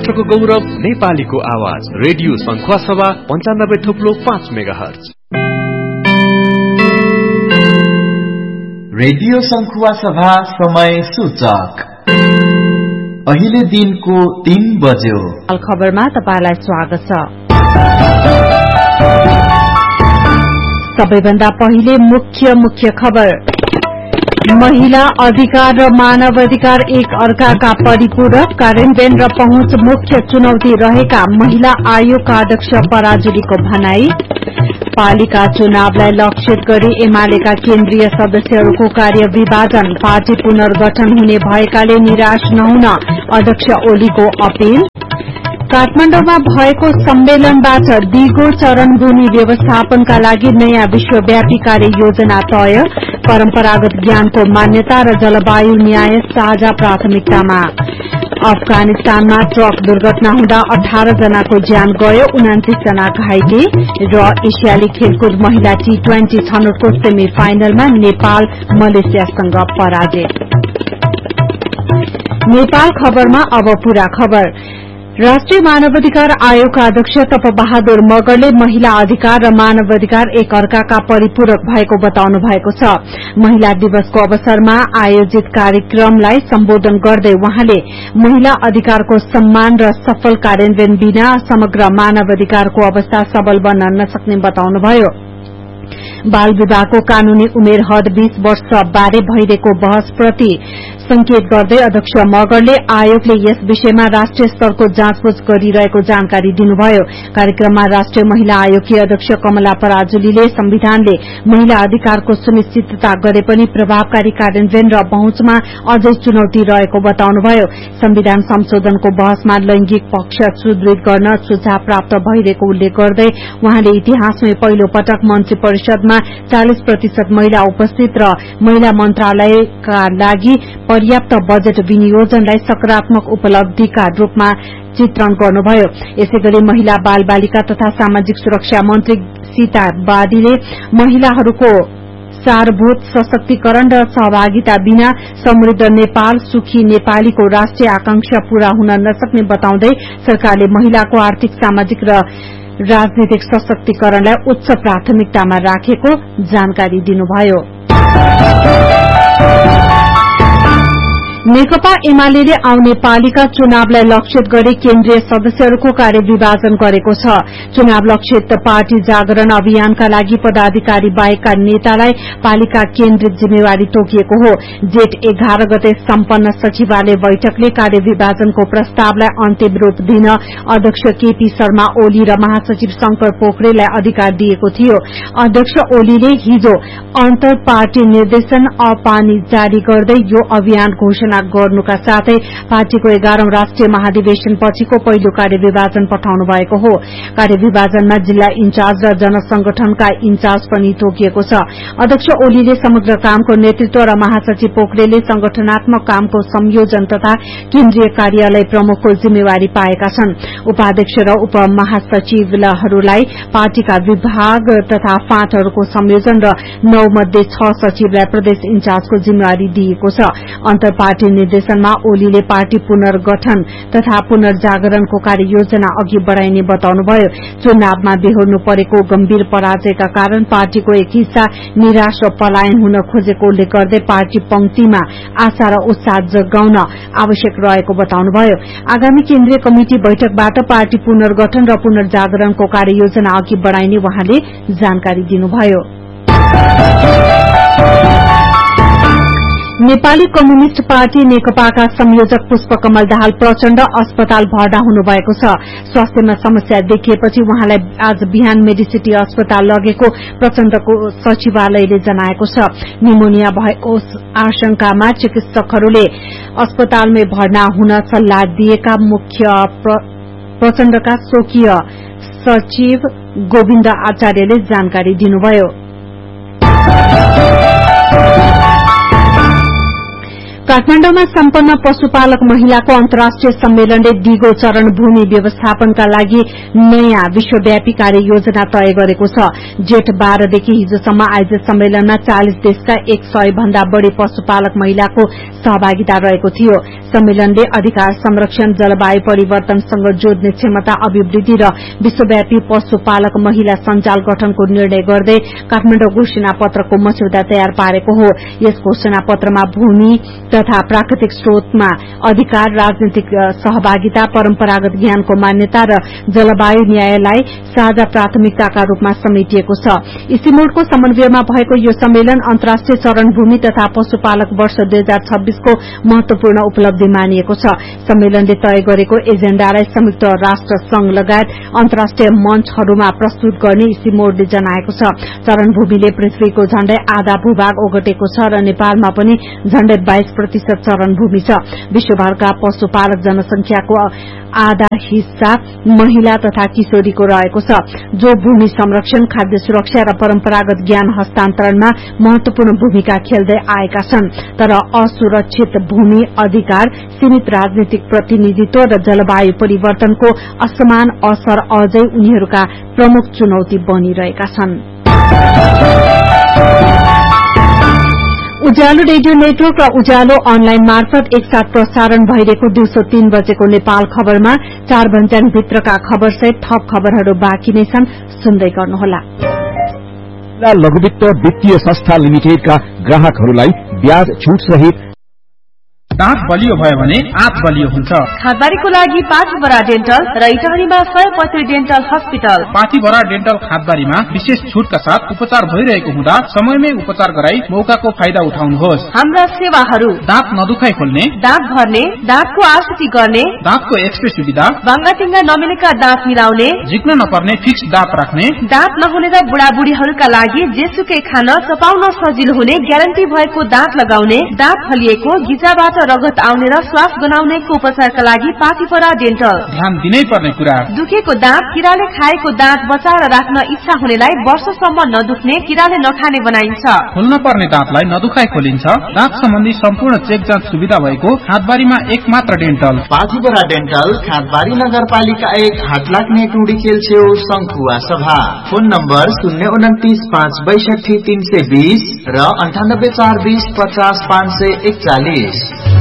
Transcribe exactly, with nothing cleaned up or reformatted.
राष्ट्रको गौरव नेपालीको आवाज रेडियो सङ्खुवासभा पञ्चानब्बे थुप्लो पाँच मेगाहर्ज। रेडियो सङ्खुवासभा समय सूचक अहिले दिनको तीन बज्यो। खबरमा तपाईलाई स्वागत छ। सबैभन्दा पहिले मुख्य मुख्य खबर। महिला अधिकार र मानव अधिकार एक अर्काका परिपूरक, कार्यान्वयन र पहुँच मुख्य चुनौती रहेका महिला आयोगका अध्यक्ष पराजुलीको भनाई। पालिका चुनावलाई लक्षित गरी एमालेका केन्द्रीय सदस्यहरूको कार्य विभाजन, पार्टी पुनर्गठन हुने भएकाले निराश नहुन अध्यक्ष ओलीको अपील। काठमाडौँमा भएको सम्मेलनबाट दिगो चरण भूमि व्यवस्थापनका लागि नयाँ विश्वव्यापी कार्य योजना तय, परम्परागत ज्ञानको मान्यता र जलवायु न्याय साझा प्राथमिकतामा। अफगानिस्तानमा ट्रक दुर्घटना हुँदा अठार जनाको ज्यान गयो, उनान्तीस जना घाइते। र एसियाली खेलकुद महिला टी ट्वेन्टी छनौटको सेमी फाइनलमा नेपाल मलेसियासँग पराजित। नेपाल खबरमा अब पूरा खबर। राष्ट्रिय मानवाधिकार आयोगका अध्यक्ष तप बहादुर मगरले महिला अधिकार र मानव अधिकार एक अर्काका परिपूरक भएको बताउनु भएको छ। महिला दिवसको अवसरमा आयोजित कार्यक्रमलाई सम्बोधन गर्दै उहाँले महिला अधिकारको सम्मान र सफल कार्यान्वयन बिना समग्र मानव अधिकारको अवस्था सबल बन्न नसक्ने बताउनुभयो। बाल विवाहको कानूनी उमेर हद बीस वर्ष बारे भइरहेको बहसप्रति संकेत गर्दै अध्यक्ष मगरले आयोगले यस विषयमा राष्ट्रिय स्तरको जाँचबुझ गरिरहेको जानकारी दिनुभयो। कार्यक्रममा राष्ट्रिय महिला आयोगकी अध्यक्ष कमला पराजुलीले संविधानले महिला अधिकारको सुनिश्चितता गरे पनि प्रभावकारी कार्यान्वयन र पहुँचमा अझै चुनौती रहेको बताउनुभयो। संविधान संशोधनको बहसमा लैंगिक पक्ष सुदृढ गर्न सुझाव प्राप्त भइरहेको उल्लेख गर्दै उहाँले इतिहासमै पहिलो पटक मन्त्री परिषदमा चालीस प्रतिशत महिला उपस्थित र महिला मन्त्रालयका लागि पर्याप्त बजेट विनियोजनलाई सकारात्मक उपलब्धिका रूपमा चित्रण गर्नुभयो। यसैगरी महिला बाल बालिका तथा सामाजिक सुरक्षा मन्त्री सीता बाडीले महिलाहरूको सारभूत सशक्तिकरण र सहभागिता बिना समृद्ध नेपाल सुखी नेपालीको राष्ट्रिय आकांक्षा पूरा हुन नसक्ने बताउँदै सरकारले महिलाको आर्थिक सामाजिक र राजनीतिक सशक्तिकरणलाई उच्च प्राथमिकतामा राखेको जानकारी दिनुभयो। नेकपा एमाले आउने पालिका चुनावलाई लक्षित गरी केन्द्रीय सदस्यहरूको कार्य विभाजन गरेको छ। चुनाव लक्षित पार्टी जागरण अभियानका लागि पदाधिकारी बाहेकका नेतालाई पालिका केन्द्रित जिम्मेवारी तोकिएको हो। जेठ एघार गते सम्पन्न सचिवालय बैठकले कार्य विभाजनको प्रस्तावलाई अन्तिम रूप दिन अध्यक्ष केपी शर्मा ओली र महासचिव शंकर पोखरेललाई अधिकार दिएको थियो। अध्यक्ष ओलीले हिजो अन्तर पार्टी निर्देशन अपानी जारी गर्दै यो अभियान घोषणा गर्नुका साथै पार्टीको एघारौं राष्ट्रिय महाधिवेशन पछिको पहिलो कार्य विभाजन पठाउनु भएको हो। कार्य विभाजनमा जिल्ला इन्चार्ज र जनसंगठनका इन्चार्ज पनि तोकिएको छ। अध्यक्ष ओलीले समग्र कामको नेतृत्व र महासचिव पोखरेलले संगठनात्मक कामको संयोजन तथा केन्द्रीय कार्यालय प्रमुखको जिम्मेवारी पाएका छन्। उपाध्यक्ष र उपमहासचिवहरूलाई पार्टीका विभाग तथा फाँटहरूको संयोजन र नौ मध्ये छ सचिवलाई प्रदेश इन्चार्जको जिम्मेवारी दिएको छ। अन्तर पार्टी निर्देशनमा ओलीले पार्टी पुनर्गठन तथा पुनर्जागरणको कार्ययोजना अघि बढ़ाइने बताउनुभयो। चुनावमा बेहोर्नु परेको गम्भीर पराजयका कारण पार्टीको एक हिस्सा निराश र पलायन हुन खोजेको उल्लेख गर्दै पार्टी पंक्तिमा आशा र उत्साह जगाउन आवश्यक रहेको बताउनुभयो। आगामी केन्द्रीय कमिटी बैठकबाट पार्टी पुनर्गठन र पुनर्जागरणको कार्ययोजना अघि बढ़ाइने उहाँले जानकारी दिनुभयो। नेपाली कम्युनिष्ट पार्टी नेकपाका संयोजक पुष्पकमल दाहाल प्रचण्ड अस्पताल भर्ना हुनुभएको छ। स्वास्थ्यमा समस्या देखिएपछि उहाँलाई आज बिहान मेडिसिटी अस्पताल लगेको प्रचण्डको सचिवालयले जनाएको छ। निमोनिया भएको आशंकामा चिकित्सकहरूले अस्पतालमै भर्ना हुन सल्लाह दिएका मुख्य प्रचण्डका स्वकीय सचिव गोविन्द आचार्यले जानकारी दिनुभयो। काठमाडौँमा सम्पन्न पशुपालक महिलाको अन्तर्राष्ट्रिय सम्मेलनले दिगो चरण भूमि व्यवस्थापनका लागि नयाँ विश्वव्यापी कार्ययोजना तय गरेको छ। जेठ बाह्रदेखि हिजोसम्म आयोजित सम्मेलनमा चालिस देशका एक सय भन्दा बढ़ी पशुपालक महिलाको सहभागिता रहेको थियो। सम्मेलनले अधिकार संरक्षण, जलवायु परिवर्तनसँग जोड्ने क्षमता अभिवृद्धि र विश्वव्यापी पशुपालक महिला सञ्जाल गठनको निर्णय गर्दै काठमाडौँ घोषणा पत्रको मस्यौदा तयार पारेको हो। यस घोषणा पत्रमा भूमि तथा प्राकृतिक स्रोतमा अधिकार, राजनीतिक सहभागिता, परम्परागत ज्ञानको मान्यता र जलवायु न्यायलाई साझा प्राथमिकताका रूपमा समेटिएको छ। इसिमोडको समन्वयमा भएको यो सम्मेलन अन्तर्राष्ट्रिय चरण भूमि तथा पशुपालक वर्ष दुई हजार छब्बीसको महत्वपूर्ण उपलब्धि मानिएको छ। सम्मेलनले तय गरेको एजेण्डालाई संयुक्त राष्ट्र संघ लगायत अन्तर्राष्ट्रिय मञ्चहरूमा प्रस्तुत गर्ने इसिमोडले जनाएको छ। चरण भूमिले पृथ्वीको झण्डै आधा भूभाग ओगटेको छ र नेपालमा पनि झण्डै बाइस प्रतिशत चरण भूमि छ। विश्वभरका पशुपालक जनसंख्याको आधा हिस्सा महिला तथा किशोरीको रहेको छ, जो भूमि संरक्षण, खाद्य सुरक्षा र परम्परागत ज्ञान हस्तान्तरणमा महत्वपूर्ण भूमिका खेल्दै आएका छन्। तर असुरक्षित भूमि अधिकार, सीमित राजनीतिक प्रतिनिधित्व र जलवायु परिवर्तनको असमान असर अझै उनीहरूका प्रमुख चुनौती बनिरहेका छन्। उज्यालो रेडियो नेटवर्क र उज्यालो अनलाइन मार्फत एकसाथ प्रसारण भइरहेको दिउँसो तीन बजेको नेपाल खबरमा चार भञ्ज्याङ भित्रका खबरसहित थप खबरहरू बाँकी नै छन्, सुन्दै गर्नुहोला। लघुवित्त वित्तीय संस्था लिमिटेडका ग्राहकहरूलाई ब्याज छुट सहित दाँत बलियो भयो भने आँत बलियो हुन्छ। खादबारीको लागि पाथीभरा डेन्टल र इटारीमा सय पैँसठी डेन्टल हस्पिटल। पाथीभरा डेन्टल खादबारीमा विशेष छुटका साथ उपचार भइरहेको हुँदा समयमै उपचार गराई मौकाको फाइदा उठाउनुहोस्। हाम्रा सेवाहरू: दाँत नदुखाइ खोल्ने, दाँत भर्ने, दाँतको आकृति गर्ने, दाँतको एक्सरे सुविधा, बाङ्गाटिङ्गा नमिलेका दाँत मिलाउने, झिक्न नपर्ने फिक्स दाँत राख्ने, दाँत नहुने र बुढाबुढीहरूका लागि जेसुकै खान चपाउन सजिलो हुने ग्यारेन्टी भएको दाँत लगाउने, दाँत फलिएको, गिजाबाट रगत आउने र श्वास गनाउनेको उपचारका लागि पाथीभरा डेन्टल। ध्यान दिनै पर्ने कुरा: दुखेको दाँत, किराले खाएको दाँत बचाएर राख्न इच्छा हुनेलाई वर्षसम्म नदुख्ने, किराले नखाने बनाइन्छ। खोल्न पर्ने दाँतलाई नदुखाइ खोलिन्छ। दाँत सम्बन्धी सम्पूर्ण चेक जाँच सुविधा भएको खादबारीमा एक मात्र डेन्टल। पाथीभरा डेन्टल, खादबारी नगरपालिका एक, हाटलाग्ने टुडीखेल छेउ, शङ्खुवा सभा। फोन नम्बर शून्य उन्तिस पाँच बैसठी तीन सय बीस र अन्ठानब्बे चार बीस पचास पाँच सय एकचालिस।